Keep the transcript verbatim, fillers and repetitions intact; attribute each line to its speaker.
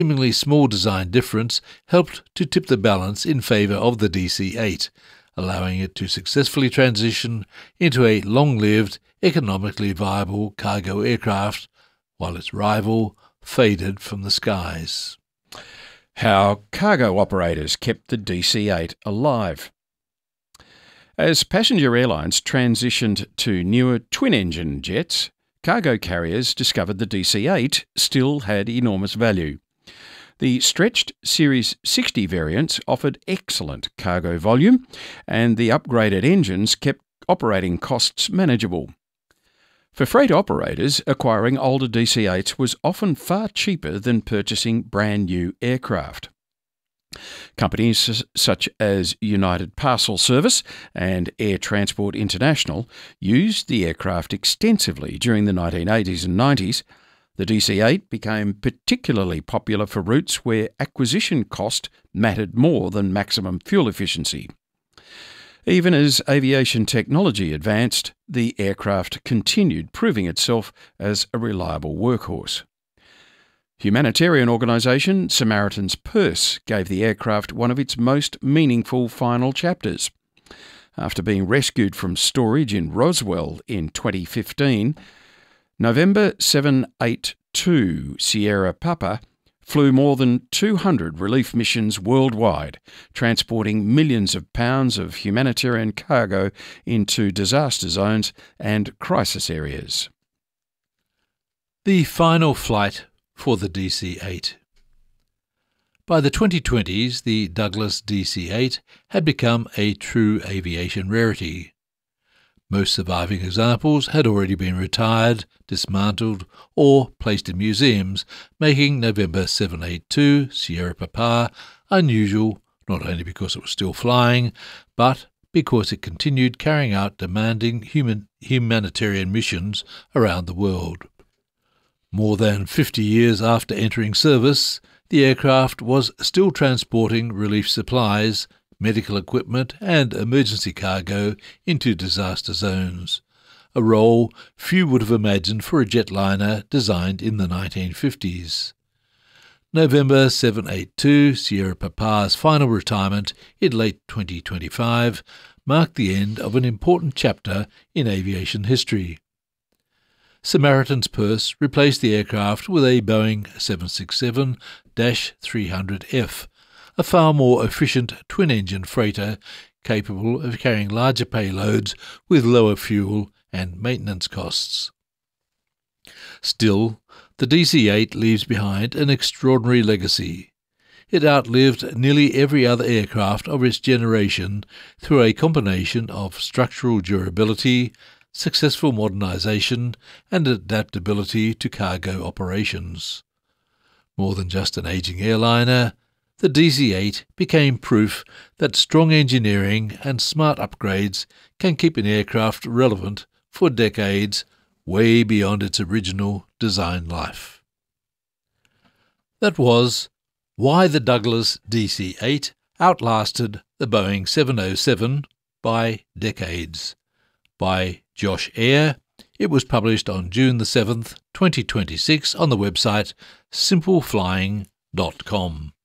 Speaker 1: seemingly small design difference helped to tip the balance in favour of the D C eight, allowing it to successfully transition into a long-lived, economically viable cargo aircraft, while its rival faded from the skies.
Speaker 2: How cargo operators kept the D C eight alive. As passenger airlines transitioned to newer twin-engine jets, cargo carriers discovered the D C eight still had enormous value. The stretched Series sixty variants offered excellent cargo volume, and the upgraded engines kept operating costs manageable. For freight operators, acquiring older D C eights was often far cheaper than purchasing brand new aircraft. Companies such as United Parcel Service and Air Transport International used the aircraft extensively during the nineteen eighties and nineties. The D C eight became particularly popular for routes where acquisition cost mattered more than maximum fuel efficiency. Even as aviation technology advanced, the aircraft continued proving itself as a reliable workhorse. Humanitarian organisation Samaritan's Purse gave the aircraft one of its most meaningful final chapters. After being rescued from storage in Roswell in twenty fifteen, November seven eighty-two Sierra Papa flew more than two hundred relief missions worldwide, transporting millions of pounds of humanitarian cargo into disaster zones and crisis areas.
Speaker 1: The final flight for the D C eight. By the twenty twenties, the Douglas D C eight had become a true aviation rarity. Most surviving examples had already been retired, dismantled, or placed in museums, making November seven eighty-two Sierra Papa unusual not only because it was still flying, but because it continued carrying out demanding human humanitarian missions around the world. More than fifty years after entering service, the aircraft was still transporting relief supplies, medical equipment and emergency cargo into disaster zones, a role few would have imagined for a jetliner designed in the nineteen fifties. November seven eighty-two Sierra Papa's final retirement in late twenty twenty-five marked the end of an important chapter in aviation history. Samaritan's Purse replaced the aircraft with a Boeing seven sixty-seven three hundred F, a far more efficient twin-engine freighter capable of carrying larger payloads with lower fuel and maintenance costs. Still, the D C eight leaves behind an extraordinary legacy. It outlived nearly every other aircraft of its generation through a combination of structural durability, successful modernisation and adaptability to cargo operations. More than just an ageing airliner, the D C eight became proof that strong engineering and smart upgrades can keep an aircraft relevant for decades, way beyond its original design life. That was Why the Douglas D C eight Outlasted the Boeing seven oh seven by Decades, by Josh Eyre. It was published on June the seventh, twenty twenty-six on the website simple flying dot com.